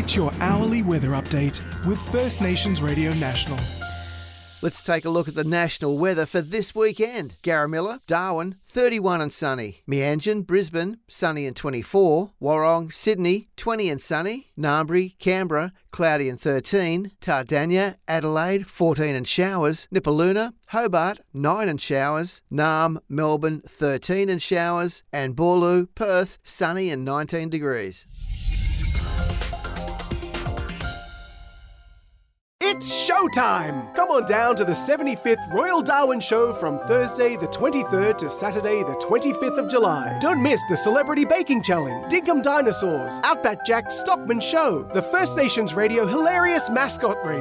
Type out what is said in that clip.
Get your hourly weather update with First Nations Radio National. Let's take a look at the national weather for this weekend. Garamilla, Darwin, 31 and sunny. Meanjin, Brisbane, sunny and 24. Warrong, Sydney, 20 and sunny. Narmbri, Canberra, cloudy and 13. Tardania, Adelaide, 14 and showers. Nipaluna, Hobart, 9 and showers. Naarm, Melbourne, 13 and showers. And Boorloo, Perth, sunny and 19 degrees. It's showtime! Come on down to the 75th Royal Darwin Show from Thursday the 23rd to Saturday the 25th of July. Don't miss the Celebrity Baking Challenge, Dinkum Dinosaurs, Outback Jack's Stockman Show, the First Nations Radio Hilarious Mascot Race,